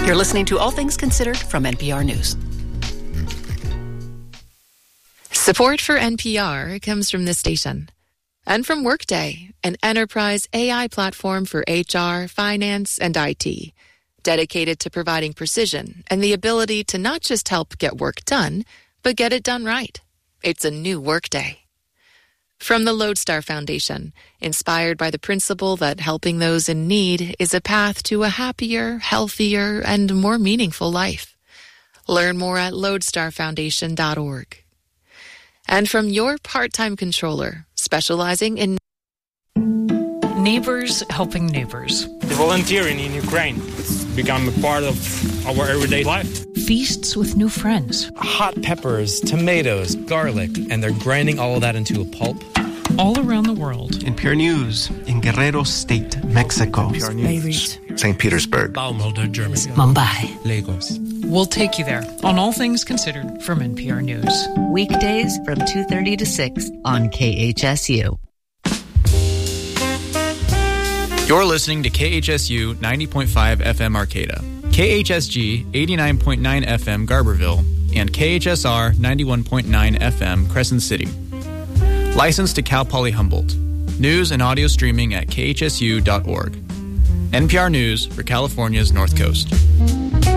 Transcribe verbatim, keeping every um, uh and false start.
You're listening to All Things Considered from N P R News. Support for N P R comes from this station and from Workday, an enterprise A I platform for H R, finance, and I T, dedicated to providing precision and the ability to not just help get work done, but get it done right. It's a new Workday. From the Lodestar Foundation, inspired by the principle that helping those in need is a path to a happier, healthier, and more meaningful life. Learn more at lodestar foundation dot org. And from your part-time controller, specializing in Neighbors helping neighbors. The volunteering in Ukraine, it's become a part of our everyday life. Feasts with new friends. Hot peppers, tomatoes, garlic, and they're grinding all of that into a pulp. All around the world. N P R News in Guerrero State, Mexico. Beirut. Saint Petersburg. Baumholder, Germany. Mumbai. Lagos. We'll take you there on All Things Considered from N P R News. Weekdays from two thirty to six on K H S U. You're listening to K H S U ninety point five F M Arcata, K H S G eighty-nine point nine F M Garberville, and K H S R ninety-one point nine F M Crescent City. Licensed to Cal Poly Humboldt. News and audio streaming at K H S U dot org. N P R News for California's North Coast.